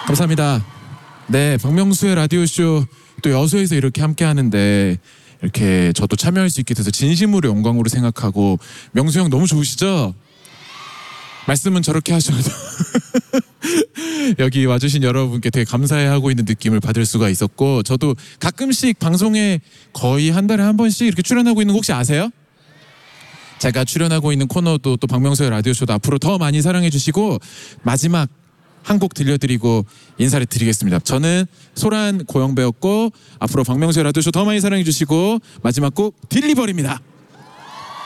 감사합니다. 네, 박명수의 라디오쇼 또 여수에서 이렇게 함께 하는데 이렇게 저도 참여할 수 있게 돼서 진심으로 영광으로 생각하고, 명수 형 너무 좋으시죠? 말씀은 저렇게 하셔도 여기 와주신 여러분께 되게 감사해하고 있는 느낌을 받을 수가 있었고, 저도 가끔씩 방송에 거의 한 달에 한 번씩 이렇게 출연하고 있는 거 혹시 아세요? 제가 출연하고 있는 코너도 또 박명수의 라디오쇼도 앞으로 더 많이 사랑해 주시고, 마지막 한 곡 들려드리고 인사를 드리겠습니다. 저는 소란 고영배였고, 앞으로 박명수의 라디오쇼 더 많이 사랑해 주시고, 마지막 곡 딜리버리입니다.